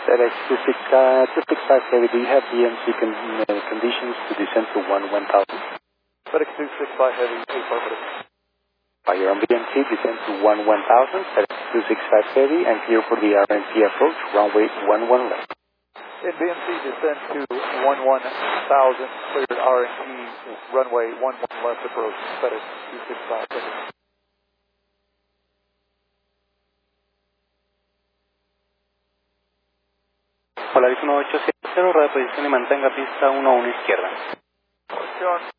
FedEx 265 Heavy, do you have DMC conditions to descend to 1000? FedEx 265 Heavy, affirmative. You're on BMC, descend to 1000, FedEx 265 Heavy, and clear for the RNC approach, runway 11 left. In BMC, descend to 11,000, cleared RNC, runway 11 left approach, FedEx 265 Heavy. Polaris 1870, reposición y mantenga pista 11 izquierda. John.